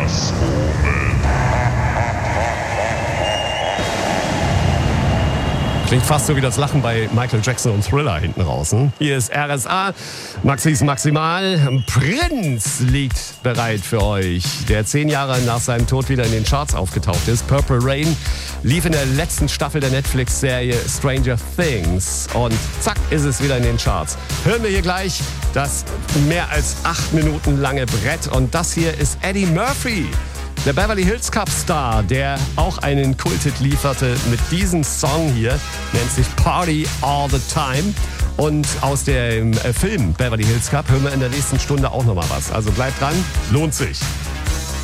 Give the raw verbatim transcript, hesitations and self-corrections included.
das Omen. Klingt fast so wie das Lachen bei Michael Jackson und Thriller hinten raus. Hm? Hier ist R S A, Maxis Maximal. Prince liegt bereit für euch, der zehn Jahre nach seinem Tod wieder in den Charts aufgetaucht ist. Purple Rain lief in der letzten Staffel der Netflix-Serie Stranger Things. Und zack, ist es wieder in den Charts. Hören wir hier gleich das mehr als acht Minuten lange Brett. Und das hier ist Eddie Murphy. Der Beverly Hills Cup Star, der auch einen Kulthit lieferte mit diesem Song hier, nennt sich Party All the Time. Und aus dem Film Beverly Hills Cup hören wir in der nächsten Stunde auch nochmal was. Also bleibt dran, lohnt sich.